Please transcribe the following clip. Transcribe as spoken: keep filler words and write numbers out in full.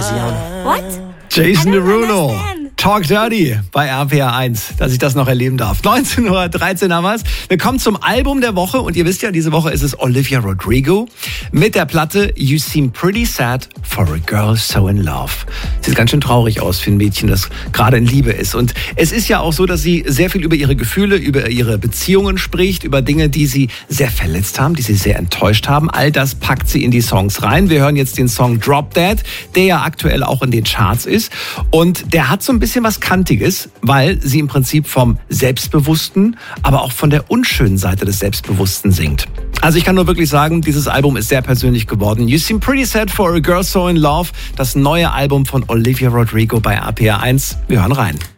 Graziano. What? Jason I don't Derulo. understand. Talk Dirty bei R P R eins, dass ich das noch erleben darf. neunzehn Uhr dreizehn haben wir's. Wir kommen zum Album der Woche und ihr wisst ja, diese Woche ist es Olivia Rodrigo mit der Platte You Seem Pretty Sad for a Girl So in Love. Sieht ganz schön traurig aus für ein Mädchen, das gerade in Liebe ist. Und es ist ja auch so, dass sie sehr viel über ihre Gefühle, über ihre Beziehungen spricht, über Dinge, die sie sehr verletzt haben, die sie sehr enttäuscht haben. All das packt sie in die Songs rein. Wir hören jetzt den Song Drop Dead, der ja aktuell auch in den Charts ist. Und der hat so ein bisschen was Kantiges, weil sie im Prinzip vom Selbstbewussten, aber auch von der unschönen Seite des Selbstbewussten singt. Also ich kann nur wirklich sagen, dieses Album ist sehr persönlich geworden. You Seem Pretty Sad for a Girl So in Love, das neue Album von Olivia Rodrigo bei R P R eins. Wir hören rein.